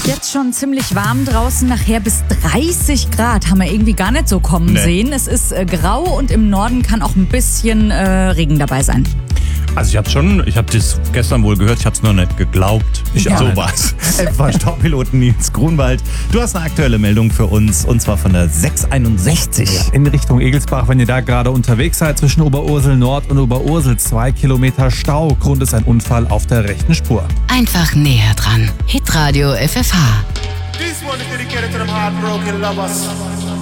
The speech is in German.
Jetzt schon ziemlich warm draußen, nachher bis 30 Grad haben wir irgendwie gar nicht so kommen sehen. Es ist grau und im Norden kann auch ein bisschen Regen dabei sein. Also ich habe das gestern wohl gehört, ich habe es noch nicht geglaubt. So war's. FV-Staubpiloten Nils Grunwald, du hast eine aktuelle Meldung für uns und zwar von der 661. In Richtung Egelsbach, wenn ihr da gerade unterwegs seid, zwischen Oberursel Nord und Oberursel 2 Kilometer Stau. Grund ist ein Unfall auf der rechten Spur. Einfach näher dran. Hitradio FFH. This one is dedicated to them heartbroken lovers.